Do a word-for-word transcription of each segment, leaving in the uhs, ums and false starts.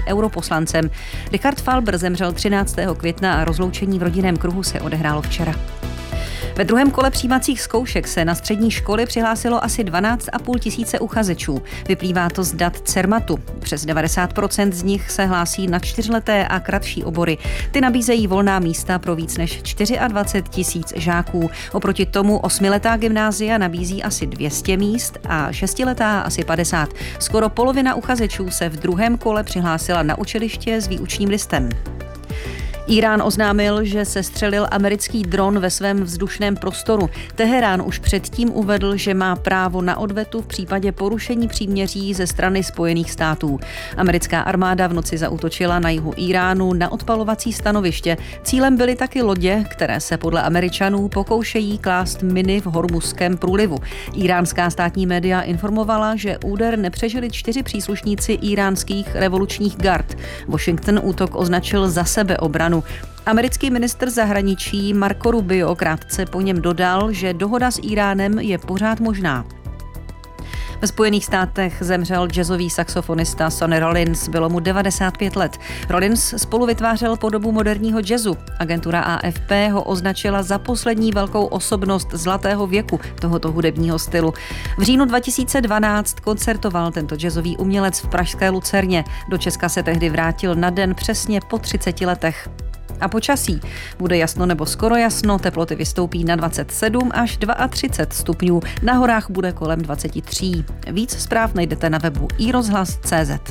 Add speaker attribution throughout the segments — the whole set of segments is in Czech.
Speaker 1: europoslancem. Richard Falber zemřel třináctého května a rozloučení v rodinném kruhu se odehrálo včera. Ve druhém kole přijímacích zkoušek se na střední školy přihlásilo asi dvanáct a půl tisíce uchazečů. Vyplývá to z dat Cermatu. Přes devadesát procent z nich se hlásí na čtyřleté a kratší obory. Ty nabízejí volná místa pro víc než dvacet čtyři tisíc žáků. Oproti tomu osmiletá gymnázia nabízí asi dvě stě míst a šestiletá asi padesát. Skoro polovina uchazečů se v druhém kole přihlásila na učiliště s výučním listem. Írán oznámil, že sestřelil americký dron ve svém vzdušném prostoru. Teherán už předtím uvedl, že má právo na odvetu v případě porušení příměří ze strany Spojených států. Americká armáda v noci zaútočila na jihu Iránu na odpalovací stanoviště. Cílem byly taky lodě, které se podle Američanů pokoušejí klást miny v Hormuzském průlivu. Iránská státní média informovala, že úder nepřežili čtyři příslušníci íránských revolučních gard. Washington útok označil za sebeobranu. Americký ministr zahraničí Marco Rubio krátce po něm dodal, že dohoda s Íránem je pořád možná. Ve Spojených státech zemřel jazzový saxofonista Sonny Rollins, bylo mu devadesát pět let. Rollins spolu vytvářel podobu moderního jazzu. Agentura A F P ho označila za poslední velkou osobnost zlatého věku tohoto hudebního stylu. V říjnu dva tisíce dvanáct koncertoval tento jazzový umělec v pražské Lucerně. Do Česka se tehdy vrátil na den přesně po třiceti letech. A počasí. Bude jasno nebo skoro jasno, teploty vystoupí na dvacet sedm až třicet dva stupňů, na horách bude kolem dvacet tři. Víc zpráv najdete na webu i rozhlas tečka cé zet.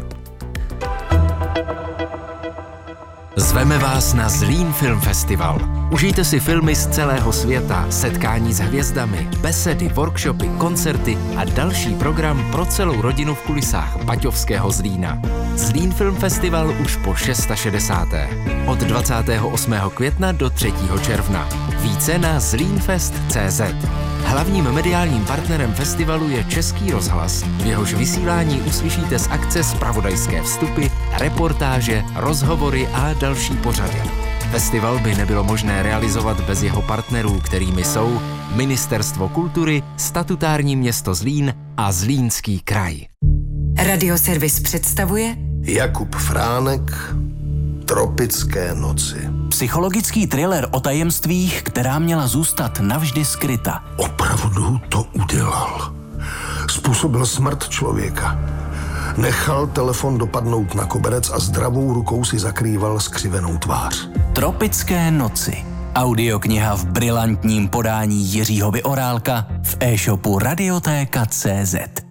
Speaker 2: Zveme vás na Zlín Film Festival. Užijte si filmy z celého světa, setkání s hvězdami, besedy, workshopy, koncerty a další program pro celou rodinu v kulisách baťovského Zlína. Zlín Film Festival už po šedesáté šesté Od dvacátého osmého května do třetího června. Více na zlínfest tečka cé zet. Hlavním mediálním partnerem festivalu je Český rozhlas, v jehož vysílání uslyšíte z akce zpravodajské vstupy, reportáže, rozhovory a další pořady. Festival by nebylo možné realizovat bez jeho partnerů, kterými jsou Ministerstvo kultury, statutární město Zlín a Zlínský kraj.
Speaker 3: Radioservis představuje
Speaker 4: Jakub Fránek, Tropické noci.
Speaker 5: Psychologický thriller o tajemstvích, která měla zůstat navždy skryta.
Speaker 4: Opravdu to udělal. Způsobil smrt člověka. Nechal telefon dopadnout na koberec a zdravou rukou si zakrýval skřivenou tvář.
Speaker 5: Tropické noci. Audiokniha v brilantním podání Jiřího Vyorálka v e-shopu radiotéka tečka cé zet.